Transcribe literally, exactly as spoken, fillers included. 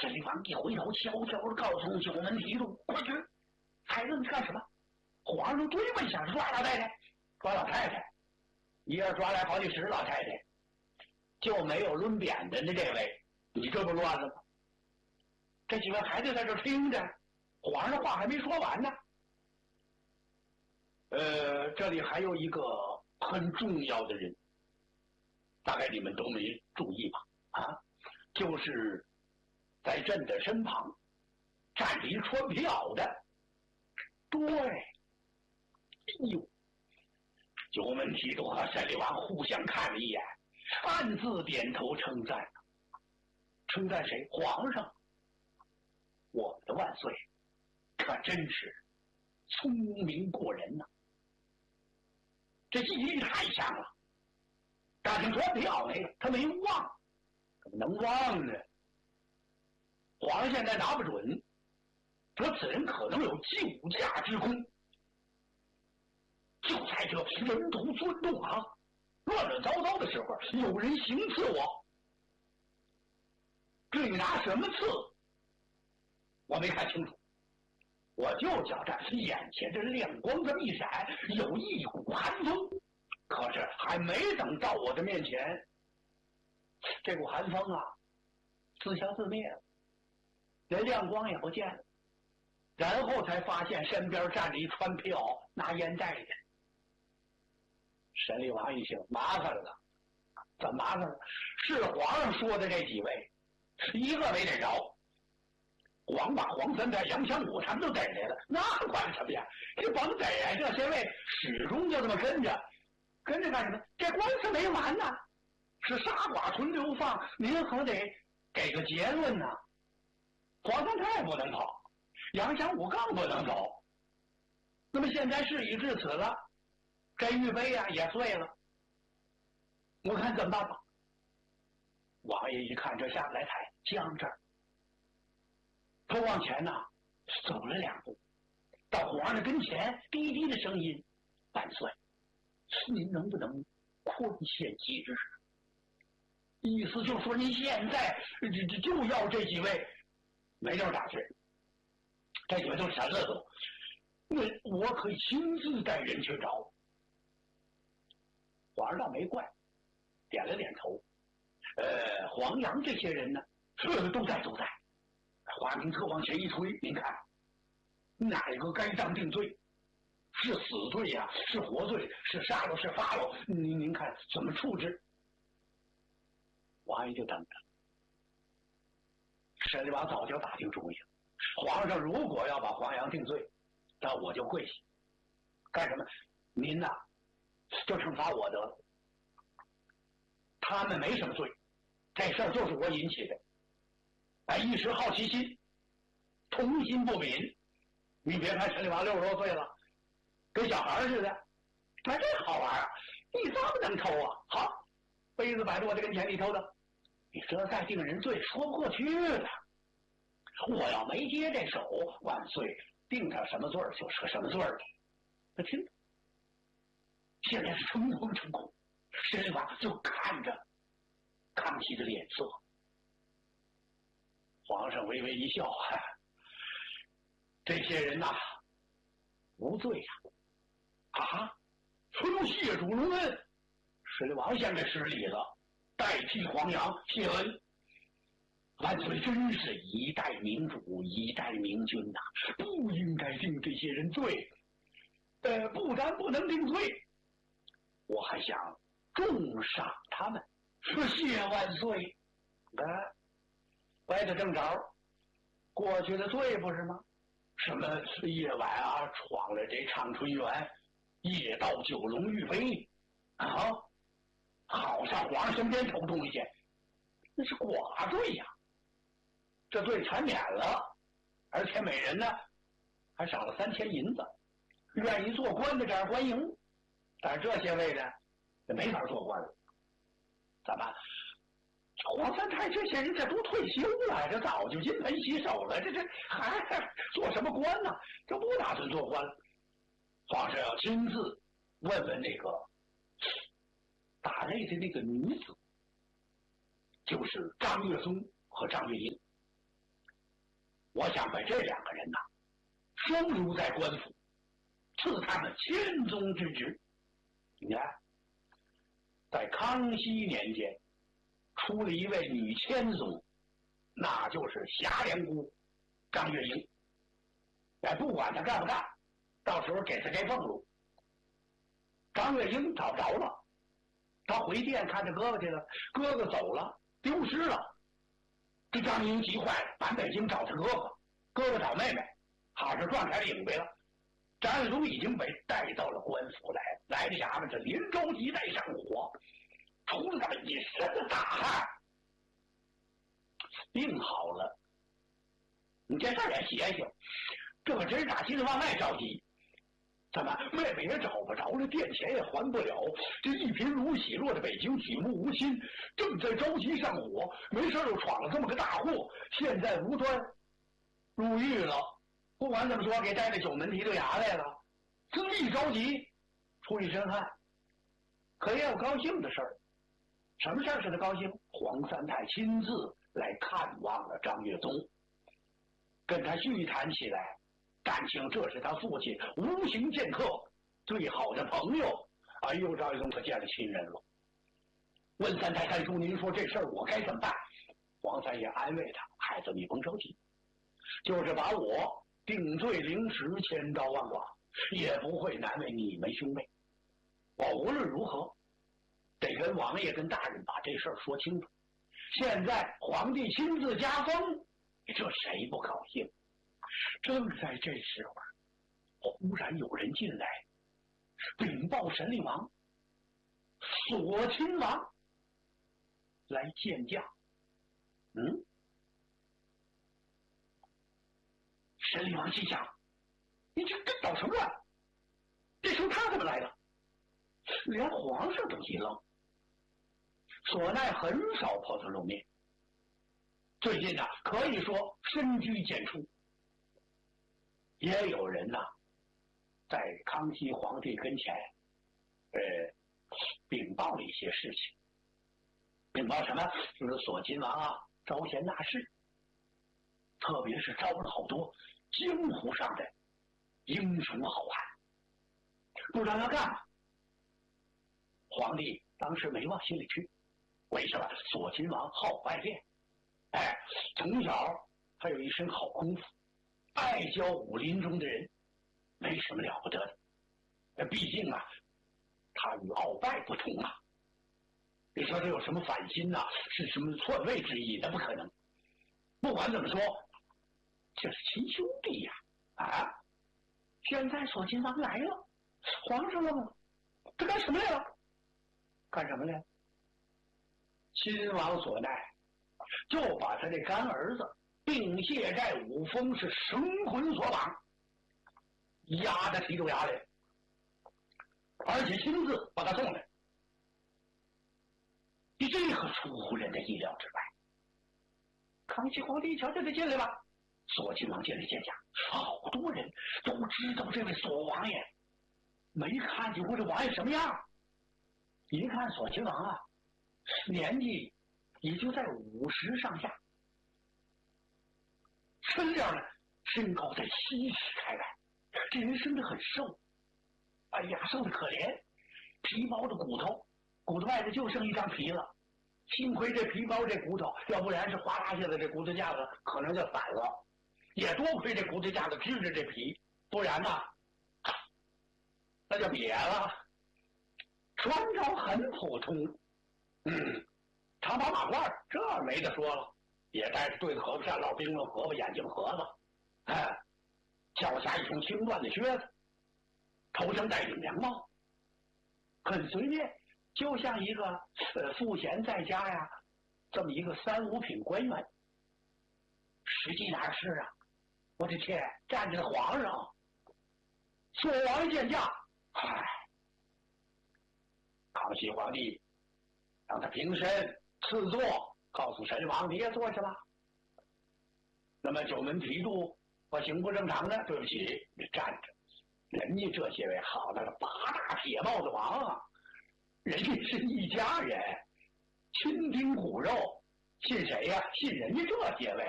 沈立王一回头，悄悄地告诉九门提督：“快去！孩子，你干什么？”皇上追问一下：“抓老太太，抓老太太，一下抓来好几十老太太，就没有抡扁担的这位，你这不乱了吗？”这几位孩子在这听着，皇上的话还没说完呢。呃，这里还有一个很重要的人，大概你们都没注意吧？啊，就是在朕的身旁站着一穿皮袄的。对，哎呦，九门提督和沈立王互相看了一眼，暗自点头称赞。称赞谁？皇上。我们的万岁，可真是聪明过人呐、啊！这记忆力太强了。打听穿皮袄那个，他没忘，怎么能忘呢？皇上现在拿不准，说此人可能有救驾之功。就在这人头钻动啊，乱乱糟糟的时候，有人行刺我。至于拿什么刺，我没看清楚，我就觉着眼前这亮光这么一闪，有一股寒风，可是还没等到我的面前，这股寒风啊，自消自灭了，连亮光也不见了。然后才发现身边站着一穿皮袄拿烟袋的。沈立王一听，麻烦了，怎么麻烦了？是皇上说的这几位，一个没逮着。皇把黄三代、杨强武他们都逮来了，那管什么呀？这甭逮呀！这些位始终就这么跟着，跟着干什么？这官司没完呢，是杀剐存流放，您可得给个结论呢。黄三太不能跑，杨强武更不能走。那么现在事已至此了，这玉杯啊也碎了，我看怎么办吧？王爷一看这下不来台，僵这儿。他往前呐、啊、走了两步，到皇上跟前，低低的声音：“万岁，您能不能宽限期日？”意思就是说，您现在就就要这几位，没地儿打去，这几位都神了都。那我可以亲自带人去找。皇上倒没怪，点了点头。呃，黄杨这些人呢，呃，都在都在。花名册往前一推，您看，哪个该当定罪？是死罪呀、啊，是活罪，是杀了，是发了？您您看怎么处置？王爷就等着。沈立王早就打定主意了，皇上如果要把黄杨定罪，那我就跪下。干什么？您呐、啊，就惩罚我得了。他们没什么罪，这事儿就是我引起的。哎，一时好奇心，童心不泯。你别看沈立王六十多岁了，跟小孩似的，哎，这好玩啊！你这么能偷啊？好，杯子摆在我这跟前，你偷的，你这再定人罪，说不过去了。我要没接这手，万岁定他什么罪儿就是个什么罪儿。他听着，现在是诚惶诚恐，沈立王就看着康熙的脸色。皇上微微一笑，哈，这些人呐、啊，无罪呀、啊！啊，说谢主隆恩。沈立王现在失礼了，代替黄杨谢恩。万岁真是一代明主，一代明君呐、啊，不应该定这些人罪。呃，不但不能定罪，我还想重赏他们。说谢万岁。啊，歪的正着，过去的罪不是吗？什么夜晚啊，闯了这畅春园，夜到九龙玉杯，啊，好上皇上身边偷东西，那是寡罪呀、啊。这罪全免了，而且每人呢还赏了三千银子。愿意做官的这儿欢迎，但是这些位呢也没法做官了。怎么？黄三太这些人这都退休了，这早就金盆洗手了，这这还做什么官呢？这不打算做官了。皇上要亲自问问那个打擂的那个女子，就是张月松和张月英。 我想把这两个人呐收留在官府，赐他们千宗之职。你看，在康熙年间出了一位女千宗，那就是霞莲姑张月英。哎，不管他干不干，到时候给他这俸禄。张月英找不着了，他回殿看着哥哥去了，哥哥走了，丢失了。这张英急坏了，满北京找他哥哥，哥哥找妹妹，好这撞开领ไป了。张月宗已经被带到了官府来，来的衙门这临着急带上火，出了这么一身的大汗，病好了。你这事儿也邪性，这可真是打心里往外着急。怎么妹妹也找不着了，店钱也还不了，这一贫如洗，落在北京举目无亲，正在着急上火，没事又闯了这么个大祸，现在无端入狱了。不管怎么说，给带到九门提溜衙来了，这一着急出一身汗。可也有高兴的事儿，什么事儿使他高兴？黄三太亲自来看望了张月宗，跟他叙谈起来，感情这是他父亲无形剑客最好的朋友。哎呦，张月宗可见了亲人了。问三太三叔，您说这事儿我该怎么办？黄三爷安慰他，孩子你甭着急，就是把我定罪凌迟，千刀万剐，也不会难为你们兄妹。我无论如何得跟王爷跟大人把这事儿说清楚。现在皇帝亲自加封，这谁不高兴？正在这时候，忽然有人进来禀报神力王，锁亲王来见驾。嗯，神力王心想，你这这捣什么乱？这时候他怎么来的？连皇上都一愣。索奈很少抛头露面，最近呢、啊，可以说深居简出。也有人呐、啊，在康熙皇帝跟前，呃，禀报了一些事情。禀报什么？就是索亲王啊，招贤纳士，特别是招了好多江湖上的英雄好汉，不知道要干嘛。皇帝当时没往心里去，为什么？索亲王好外练，哎，从小他有一身好功夫，爱教武林中的人，没什么了不得的。毕竟啊，他与鳌拜不同啊。你说这有什么反心呐、啊？是什么篡位之意？那不可能。不管怎么说，这是亲兄弟呀！啊，现在索亲王来了，皇上问了，这干什么来了？干什么来了？亲王索奈就把他这干儿子并卸在五峰，是绳捆索绑，押到提督衙来，而且亲自把他送来。你这可出乎人的意料之外。康熙皇帝一瞧，就得进来吧。索亲王进来见驾，好多人都知道这位索王爷，没看见过这王爷什么样。一看索亲王啊，年纪也就在五十上下，身量呢身高在七尺开外，这人生得很瘦，哎呀，瘦得可怜，皮包着骨头，骨头外头就剩一张皮了。幸亏这皮包这骨头，要不然是哗啦下来，这骨头架子可能就散了。也多亏这骨头架子支着这皮，不然呢，那就瘪了。穿着很普通，嗯，长袍马褂，这没得说了，也带着对子河子下老冰冷河子眼镜盒子，哎，脚下一双轻缎的靴子，头上戴顶凉帽，很随便。就像一个呃赋闲在家呀，这么一个三五品官员，实际哪是啊？我的天，站着皇上，索王爷见驾，唉，康熙皇帝让他平身赐座，告诉神王你也坐下吧。那么九门提督我行不正常的，对不起，你站着。人家这些位好那个八大铁帽子王啊，人家是一家人，亲丁骨肉，信谁呀？信人家这些位。